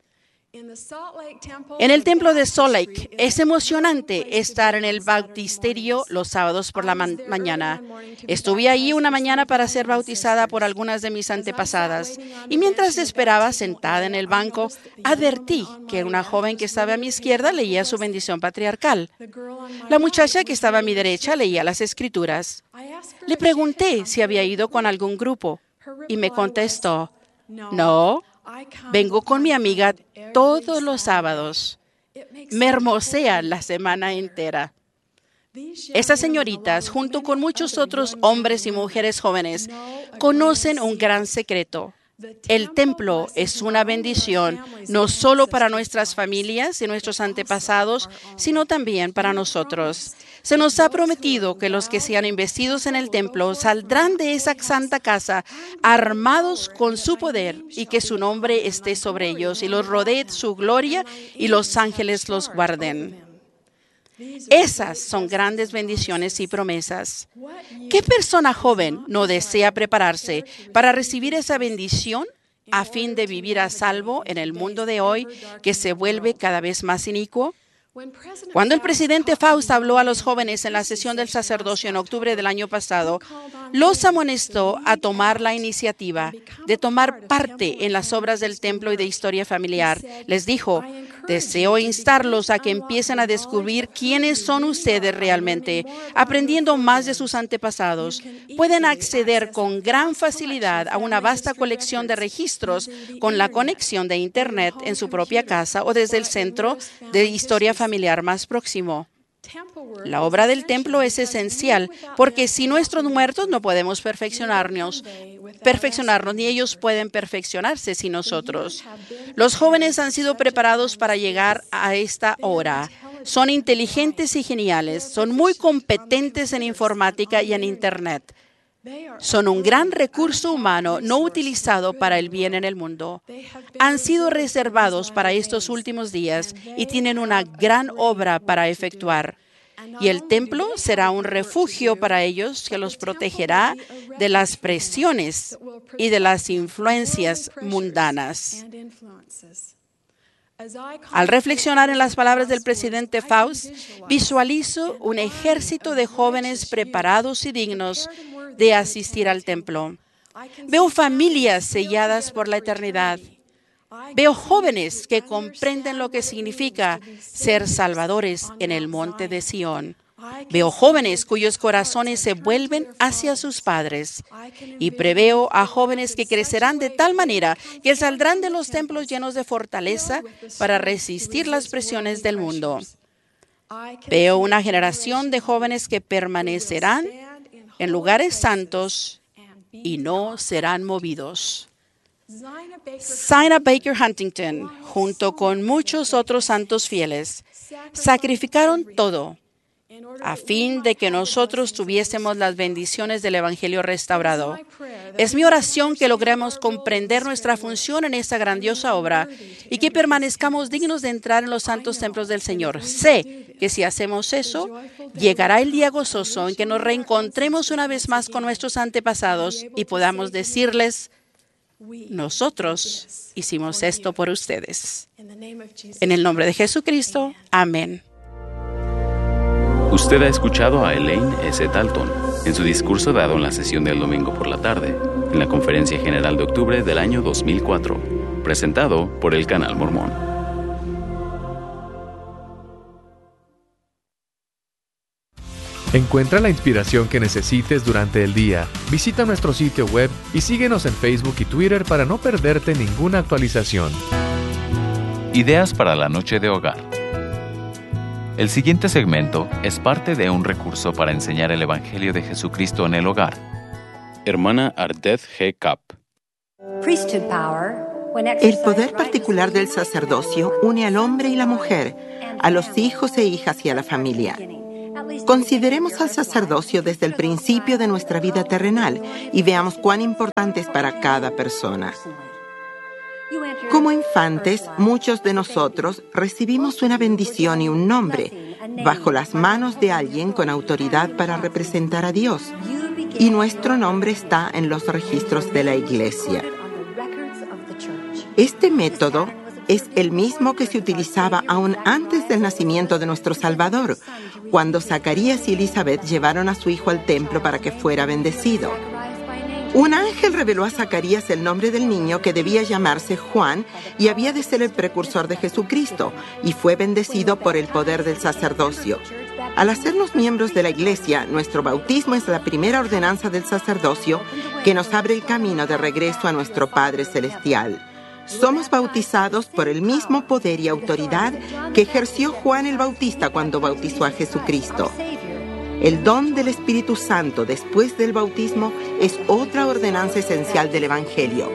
En el templo de Salt Lake es emocionante estar en el bautisterio los sábados por la ma- mañana. Estuve ahí una mañana para ser bautizada por algunas de mis antepasadas y mientras esperaba sentada en el banco, advertí que una joven que estaba a mi izquierda leía su bendición patriarcal. La muchacha que estaba a mi derecha leía las escrituras. Le pregunté si había ido con algún grupo y me contestó, no. Vengo con mi amiga todos los sábados. Me hermosea la semana entera. Estas señoritas, junto con muchos otros hombres y mujeres jóvenes, conocen un gran secreto. El templo es una bendición no solo para nuestras familias y nuestros antepasados, sino también para nosotros. Se nos ha prometido que los que sean investidos en el templo saldrán de esa santa casa armados con su poder y que su nombre esté sobre ellos y los rodee su gloria y los ángeles los guarden. Esas son grandes bendiciones y promesas. ¿Qué persona joven no desea prepararse para recibir esa bendición a fin de vivir a salvo en el mundo de hoy que se vuelve cada vez más inicuo? Cuando el presidente Faust habló a los jóvenes en la sesión del sacerdocio en octubre del año pasado, los amonestó a tomar la iniciativa de tomar parte en las obras del templo y de historia familiar. Les dijo, deseo instarlos a que empiecen a descubrir quiénes son ustedes realmente, aprendiendo más de sus antepasados. Pueden acceder con gran facilidad a una vasta colección de registros con la conexión de Internet en su propia casa o desde el centro de historia familiar más próximo. La obra del templo es esencial porque sin nuestros muertos no podemos perfeccionarnos, perfeccionarnos, ni ellos pueden perfeccionarse sin nosotros. Los jóvenes han sido preparados para llegar a esta hora. Son inteligentes y geniales, son muy competentes en informática y en Internet. Son un gran recurso humano no utilizado para el bien en el mundo. Han sido reservados para estos últimos días y tienen una gran obra para efectuar. Y el templo será un refugio para ellos que los protegerá de las presiones y de las influencias mundanas. Al reflexionar en las palabras del presidente Faust, visualizo un ejército de jóvenes preparados y dignos de asistir al templo. Veo familias selladas por la eternidad. Veo jóvenes que comprenden lo que significa ser salvadores en el monte de Sión. Veo jóvenes cuyos corazones se vuelven hacia sus padres. Y preveo a jóvenes que crecerán de tal manera que saldrán de los templos llenos de fortaleza para resistir las presiones del mundo. Veo una generación de jóvenes que permanecerán en lugares santos y no serán movidos. Zina Baker Huntington, junto con muchos otros santos fieles, sacrificaron todo a fin de que nosotros tuviésemos las bendiciones del Evangelio restaurado. Es mi oración que logremos comprender nuestra función en esta grandiosa obra y que permanezcamos dignos de entrar en los santos templos del Señor. Sé que si hacemos eso, llegará el día gozoso en que nos reencontremos una vez más con nuestros antepasados y podamos decirles, nosotros hicimos esto por ustedes. En el nombre de Jesucristo, amén. Usted ha escuchado a Elaine S. Dalton. en su discurso dado en la sesión del domingo por la tarde, en la Conferencia General de octubre del año dos mil cuatro, presentado por el Canal Mormón. Encuentra la inspiración que necesites durante el día. Visita nuestro sitio web y síguenos en Facebook y Twitter para no perderte ninguna actualización. Ideas para la noche de hogar. El siguiente segmento es parte de un recurso para enseñar el Evangelio de Jesucristo en el hogar. Hermana Ardeth G. Kapp. El poder particular del sacerdocio une al hombre y la mujer, a los hijos e hijas y a la familia. Consideremos al sacerdocio desde el principio de nuestra vida terrenal y veamos cuán importante es para cada persona. Como infantes, muchos de nosotros recibimos una bendición y un nombre bajo las manos de alguien con autoridad para representar a Dios, y nuestro nombre está en los registros de la Iglesia. Este método es el mismo que se utilizaba aún antes del nacimiento de nuestro Salvador, cuando Zacarías y Elizabeth llevaron a su hijo al templo para que fuera bendecido. Un ángel reveló a Zacarías el nombre del niño, que debía llamarse Juan y había de ser el precursor de Jesucristo, y fue bendecido por el poder del sacerdocio. Al hacernos miembros de la Iglesia, nuestro bautismo es la primera ordenanza del sacerdocio que nos abre el camino de regreso a nuestro Padre Celestial. Somos bautizados por el mismo poder y autoridad que ejerció Juan el Bautista cuando bautizó a Jesucristo. El don del Espíritu Santo después del bautismo es otra ordenanza esencial del Evangelio.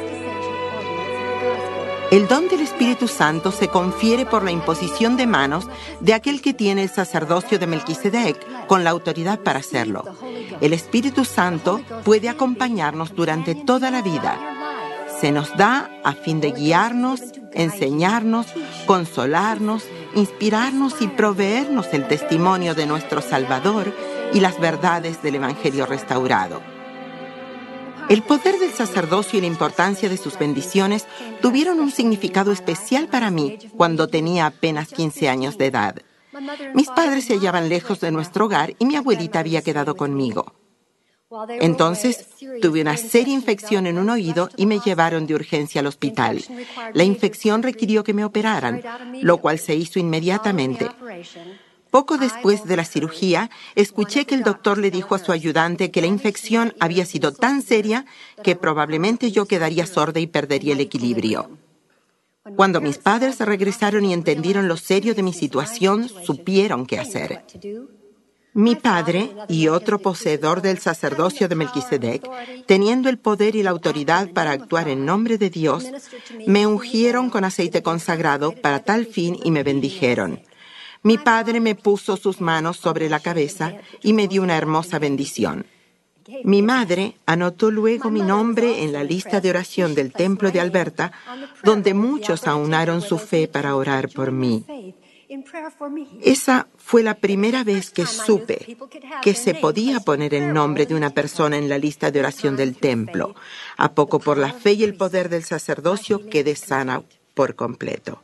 El don del Espíritu Santo se confiere por la imposición de manos de aquel que tiene el sacerdocio de Melquisedec, con la autoridad para hacerlo. El Espíritu Santo puede acompañarnos durante toda la vida. Se nos da a fin de guiarnos, enseñarnos, consolarnos, inspirarnos y proveernos el testimonio de nuestro Salvador y las verdades del Evangelio restaurado. El poder del sacerdocio y la importancia de sus bendiciones tuvieron un significado especial para mí cuando tenía apenas quince años de edad. Mis padres se hallaban lejos de nuestro hogar y mi abuelita había quedado conmigo. Entonces, tuve una seria infección en un oído y me llevaron de urgencia al hospital. La infección requirió que me operaran, lo cual se hizo inmediatamente. Poco después de la cirugía, escuché que el doctor le dijo a su ayudante que la infección había sido tan seria que probablemente yo quedaría sorda y perdería el equilibrio. Cuando mis padres regresaron y entendieron lo serio de mi situación, supieron qué hacer. Mi padre y otro poseedor del sacerdocio de Melquisedec, teniendo el poder y la autoridad para actuar en nombre de Dios, me ungieron con aceite consagrado para tal fin y me bendijeron. Mi padre me puso sus manos sobre la cabeza y me dio una hermosa bendición. Mi madre anotó luego mi nombre en la lista de oración del templo de Alberta, donde muchos aunaron su fe para orar por mí. Esa fue la primera vez que supe que se podía poner el nombre de una persona en la lista de oración del templo. A poco por la fe y el poder del sacerdocio quedé sana por completo.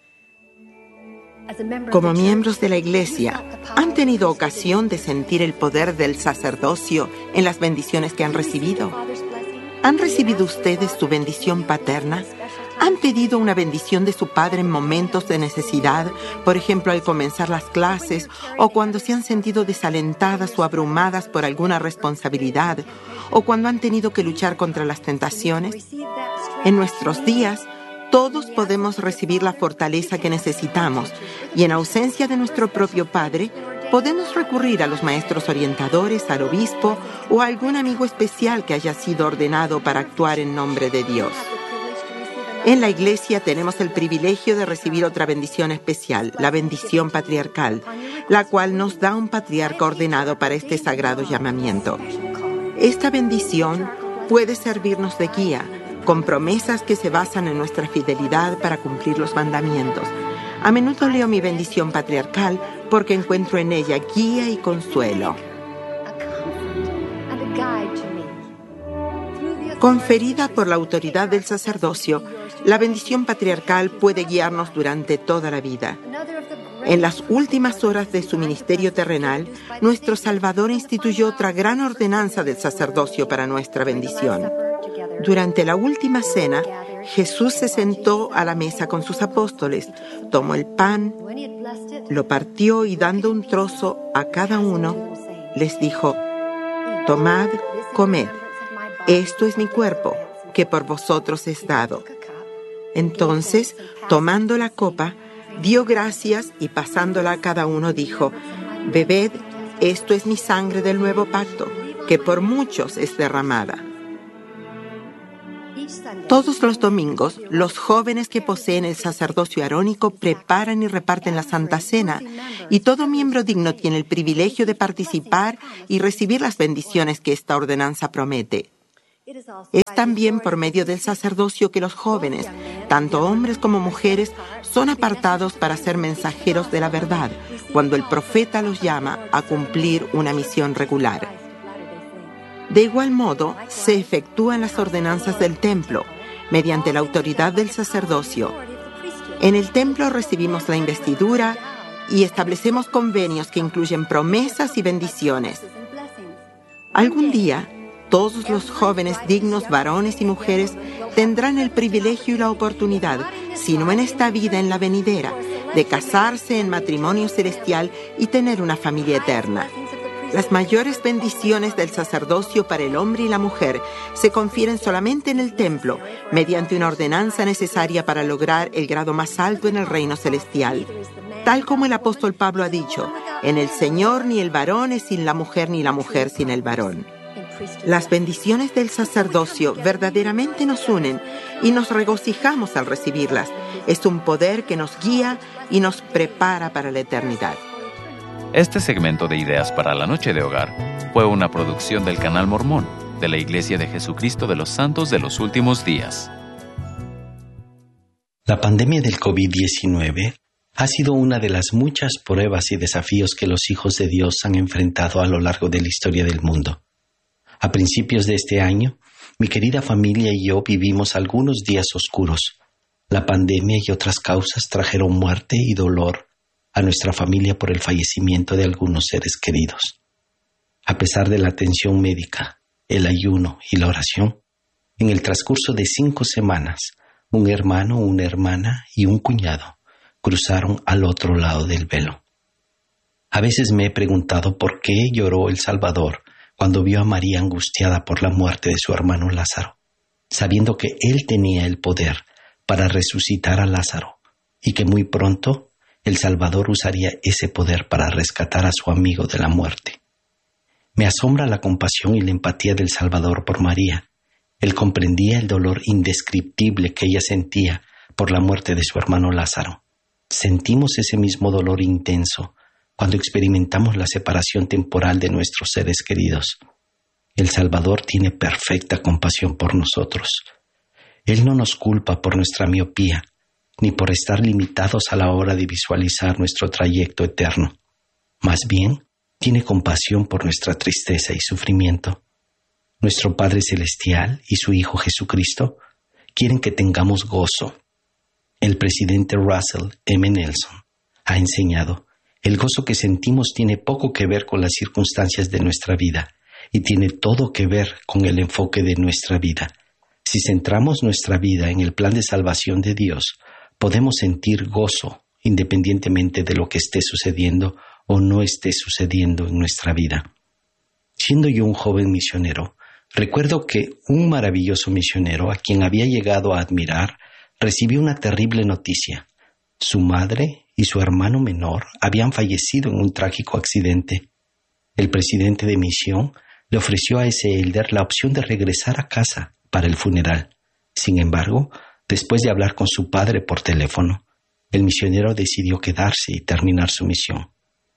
Como miembros de la Iglesia, ¿han tenido ocasión de sentir el poder del sacerdocio en las bendiciones que han recibido? ¿Han recibido ustedes su bendición paterna? ¿Han pedido una bendición de su padre en momentos de necesidad, por ejemplo al comenzar las clases o cuando se han sentido desalentadas o abrumadas por alguna responsabilidad o cuando han tenido que luchar contra las tentaciones? En nuestros días, todos podemos recibir la fortaleza que necesitamos y en ausencia de nuestro propio Padre, podemos recurrir a los maestros orientadores, al obispo o a algún amigo especial que haya sido ordenado para actuar en nombre de Dios. En la Iglesia tenemos el privilegio de recibir otra bendición especial, la bendición patriarcal, la cual nos da un patriarca ordenado para este sagrado llamamiento. Esta bendición puede servirnos de guía, con promesas que se basan en nuestra fidelidad para cumplir los mandamientos. A menudo leo mi bendición patriarcal porque encuentro en ella guía y consuelo. Conferida por la autoridad del sacerdocio, la bendición patriarcal puede guiarnos durante toda la vida. En las últimas horas de su ministerio terrenal, nuestro Salvador instituyó otra gran ordenanza del sacerdocio para nuestra bendición. Durante la última cena, Jesús se sentó a la mesa con sus apóstoles, tomó el pan, lo partió y dando un trozo a cada uno, les dijo: «Tomad, comed, esto es mi cuerpo, que por vosotros es dado». Entonces, tomando la copa, dio gracias y pasándola a cada uno dijo: «Bebed, esto es mi sangre del nuevo pacto, que por muchos es derramada». Todos los domingos, los jóvenes que poseen el sacerdocio arónico preparan y reparten la Santa Cena, y todo miembro digno tiene el privilegio de participar y recibir las bendiciones que esta ordenanza promete. Es también por medio del sacerdocio que los jóvenes, tanto hombres como mujeres, son apartados para ser mensajeros de la verdad, cuando el profeta los llama a cumplir una misión regular. De igual modo, se efectúan las ordenanzas del templo, mediante la autoridad del sacerdocio. En el templo recibimos la investidura y establecemos convenios que incluyen promesas y bendiciones. Algún día, todos los jóvenes dignos, varones y mujeres, tendrán el privilegio y la oportunidad, si no en esta vida, en la venidera, de casarse en matrimonio celestial y tener una familia eterna. Las mayores bendiciones del sacerdocio para el hombre y la mujer se confieren solamente en el templo, mediante una ordenanza necesaria para lograr el grado más alto en el reino celestial. Tal como el apóstol Pablo ha dicho: «En el Señor ni el varón es sin la mujer, ni la mujer sin el varón». Las bendiciones del sacerdocio verdaderamente nos unen y nos regocijamos al recibirlas. Es un poder que nos guía y nos prepara para la eternidad. Este segmento de Ideas para la Noche de Hogar fue una producción del Canal Mormón de la Iglesia de Jesucristo de los Santos de los Últimos Días. La pandemia del COVID diecinueve ha sido una de las muchas pruebas y desafíos que los hijos de Dios han enfrentado a lo largo de la historia del mundo. A principios de este año, mi querida familia y yo vivimos algunos días oscuros. La pandemia y otras causas trajeron muerte y dolor a nuestra familia por el fallecimiento de algunos seres queridos. A pesar de la atención médica, el ayuno y la oración, en el transcurso de cinco semanas, un hermano, una hermana y un cuñado cruzaron al otro lado del velo. A veces me he preguntado por qué lloró el Salvador cuando vio a María angustiada por la muerte de su hermano Lázaro, sabiendo que él tenía el poder para resucitar a Lázaro y que muy pronto el Salvador usaría ese poder para rescatar a su amigo de la muerte. Me asombra la compasión y la empatía del Salvador por María. Él comprendía el dolor indescriptible que ella sentía por la muerte de su hermano Lázaro. Sentimos ese mismo dolor intenso cuando experimentamos la separación temporal de nuestros seres queridos. El Salvador tiene perfecta compasión por nosotros. Él no nos culpa por nuestra miopía, ni por estar limitados a la hora de visualizar nuestro trayecto eterno. Más bien, tiene compasión por nuestra tristeza y sufrimiento. Nuestro Padre Celestial y su Hijo Jesucristo quieren que tengamos gozo. El presidente Russell M. Nelson ha enseñado: el gozo que sentimos tiene poco que ver con las circunstancias de nuestra vida y tiene todo que ver con el enfoque de nuestra vida. Si centramos nuestra vida en el plan de salvación de Dios, podemos sentir gozo independientemente de lo que esté sucediendo o no esté sucediendo en nuestra vida. Siendo yo un joven misionero, recuerdo que un maravilloso misionero a quien había llegado a admirar recibió una terrible noticia. Su madre y su hermano menor habían fallecido en un trágico accidente. El presidente de misión le ofreció a ese elder la opción de regresar a casa para el funeral. Sin embargo, después de hablar con su padre por teléfono, el misionero decidió quedarse y terminar su misión.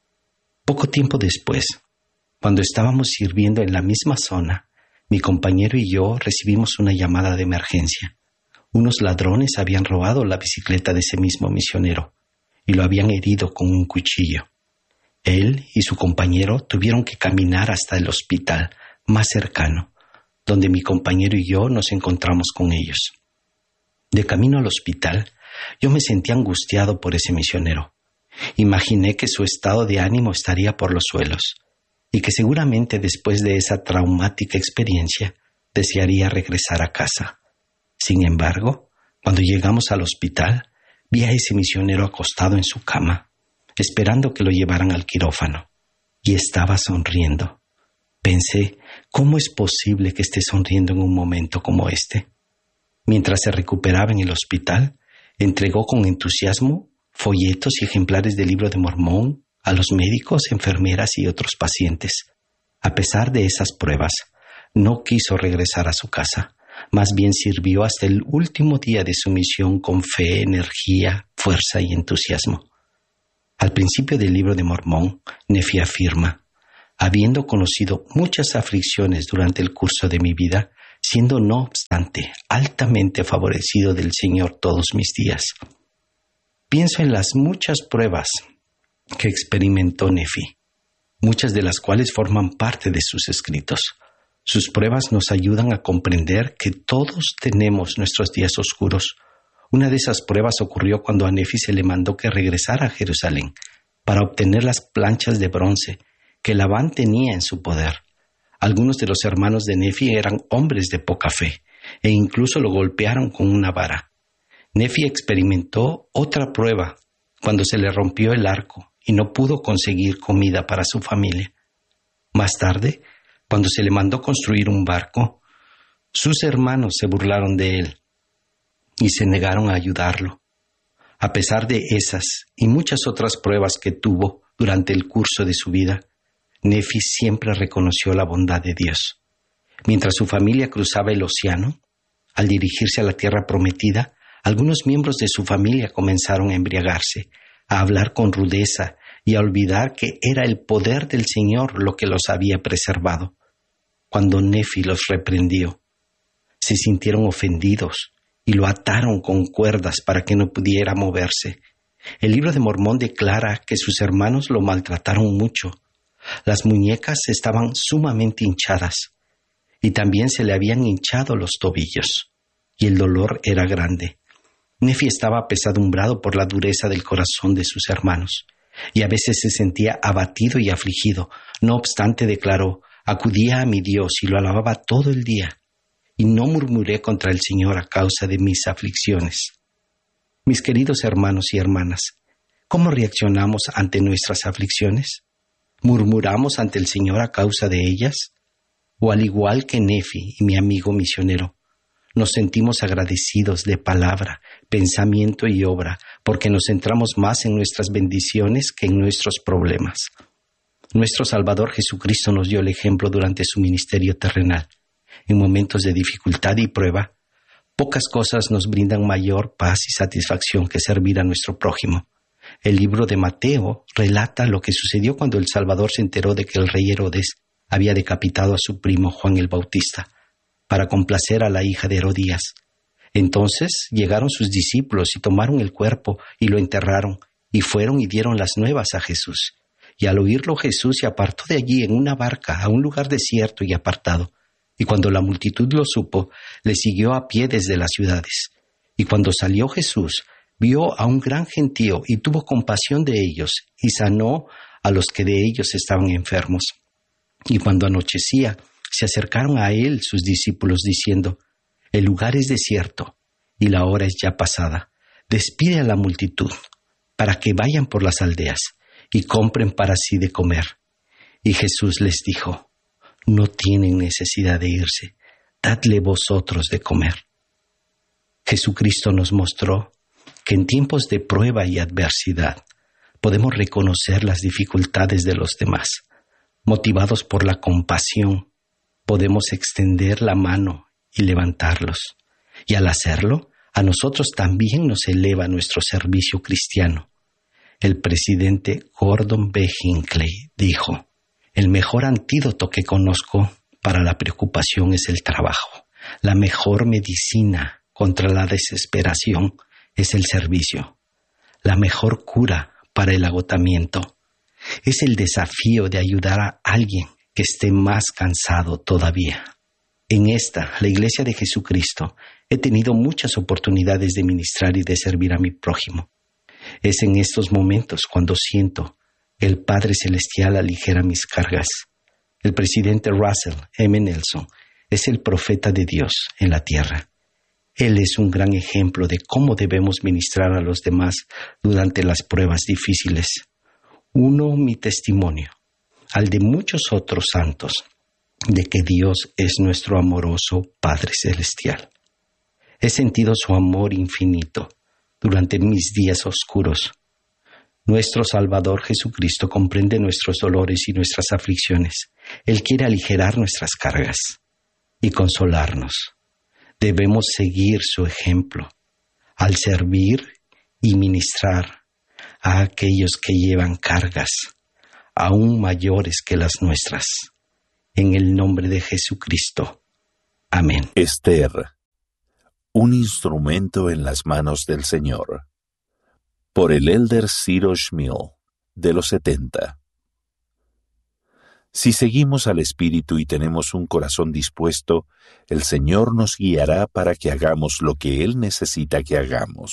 Poco tiempo después, cuando estábamos sirviendo en la misma zona, mi compañero y yo recibimos una llamada de emergencia. Unos ladrones habían robado la bicicleta de ese mismo misionero y lo habían herido con un cuchillo. Él y su compañero tuvieron que caminar hasta el hospital más cercano, donde mi compañero y yo nos encontramos con ellos. De camino al hospital, yo me sentí angustiado por ese misionero. Imaginé que su estado de ánimo estaría por los suelos y que seguramente después de esa traumática experiencia desearía regresar a casa. Sin embargo, cuando llegamos al hospital, vi a ese misionero acostado en su cama, esperando que lo llevaran al quirófano, y estaba sonriendo. Pensé, ¿cómo es posible que esté sonriendo en un momento como este? Mientras se recuperaba en el hospital, entregó con entusiasmo folletos y ejemplares del Libro de Mormón a los médicos, enfermeras y otros pacientes. A pesar de esas pruebas, no quiso regresar a su casa. Más bien sirvió hasta el último día de su misión con fe, energía, fuerza y entusiasmo. Al principio del Libro de Mormón, Nefi afirma: habiendo conocido muchas aflicciones durante el curso de mi vida, siendo no obstante altamente favorecido del Señor todos mis días. Pienso en las muchas pruebas que experimentó Nefi, muchas de las cuales forman parte de sus escritos. Sus pruebas nos ayudan a comprender que todos tenemos nuestros días oscuros. Una de esas pruebas ocurrió cuando a Nefi se le mandó que regresara a Jerusalén para obtener las planchas de bronce que Labán tenía en su poder. Algunos de los hermanos de Nefi eran hombres de poca fe e incluso lo golpearon con una vara. Nefi experimentó otra prueba cuando se le rompió el arco y no pudo conseguir comida para su familia. Más tarde, cuando se le mandó construir un barco, sus hermanos se burlaron de él y se negaron a ayudarlo. A pesar de esas y muchas otras pruebas que tuvo durante el curso de su vida, Nefi siempre reconoció la bondad de Dios. Mientras su familia cruzaba el océano, al dirigirse a la tierra prometida, algunos miembros de su familia comenzaron a embriagarse, a hablar con rudeza y a olvidar que era el poder del Señor lo que los había preservado. Cuando Nefi los reprendió, se sintieron ofendidos y lo ataron con cuerdas para que no pudiera moverse. El Libro de Mormón declara que sus hermanos lo maltrataron mucho. Las muñecas estaban sumamente hinchadas y también se le habían hinchado los tobillos, y el dolor era grande. Nefi estaba apesadumbrado por la dureza del corazón de sus hermanos, y a veces se sentía abatido y afligido. No obstante, declaró: acudía a mi Dios y lo alababa todo el día, y no murmuré contra el Señor a causa de mis aflicciones. Mis queridos hermanos y hermanas, ¿cómo reaccionamos ante nuestras aflicciones? ¿Murmuramos ante el Señor a causa de ellas? ¿O al igual que Nefi y mi amigo misionero, nos sentimos agradecidos de palabra, pensamiento y obra porque nos centramos más en nuestras bendiciones que en nuestros problemas? Nuestro Salvador Jesucristo nos dio el ejemplo durante su ministerio terrenal. En momentos de dificultad y prueba, pocas cosas nos brindan mayor paz y satisfacción que servir a nuestro prójimo. El libro de Mateo relata lo que sucedió cuando el Salvador se enteró de que el rey Herodes había decapitado a su primo Juan el Bautista para complacer a la hija de Herodías. Entonces llegaron sus discípulos y tomaron el cuerpo y lo enterraron, y fueron y dieron las nuevas a Jesús. Y al oírlo Jesús se apartó de allí en una barca a un lugar desierto y apartado. Y cuando la multitud lo supo, le siguió a pie desde las ciudades. Y cuando salió Jesús, vio a un gran gentío y tuvo compasión de ellos, y sanó a los que de ellos estaban enfermos. Y cuando anochecía, se acercaron a él sus discípulos diciendo: el lugar es desierto y la hora es ya pasada. Despide a la multitud para que vayan por las aldeas y compren para sí de comer. Y Jesús les dijo: no tienen necesidad de irse, dadle vosotros de comer. Jesucristo nos mostró que en tiempos de prueba y adversidad podemos reconocer las dificultades de los demás. Motivados por la compasión, podemos extender la mano y levantarlos. Y al hacerlo, a nosotros también nos eleva nuestro servicio cristiano. El presidente Gordon B. Hinckley dijo: el mejor antídoto que conozco para la preocupación es el trabajo. La mejor medicina contra la desesperación es el servicio. La mejor cura para el agotamiento es el desafío de ayudar a alguien que esté más cansado todavía. En esta, la Iglesia de Jesucristo, he tenido muchas oportunidades de ministrar y de servir a mi prójimo. Es en estos momentos cuando siento que el Padre Celestial aligera mis cargas. El presidente Russell M. Nelson es el profeta de Dios en la tierra. Él es un gran ejemplo de cómo debemos ministrar a los demás durante las pruebas difíciles. Uno, mi testimonio, al de muchos otros santos, de que Dios es nuestro amoroso Padre Celestial. He sentido su amor infinito durante mis días oscuros. Nuestro Salvador Jesucristo comprende nuestros dolores y nuestras aflicciones. Él quiere aligerar nuestras cargas y consolarnos. Debemos seguir su ejemplo al servir y ministrar a aquellos que llevan cargas aún mayores que las nuestras. En el nombre de Jesucristo. Amén. Esther, un instrumento en las manos del Señor. Por el elder Ciro Schmiel, de los setenta. Si seguimos al Espíritu y tenemos un corazón dispuesto, el Señor nos guiará para que hagamos lo que Él necesita que hagamos.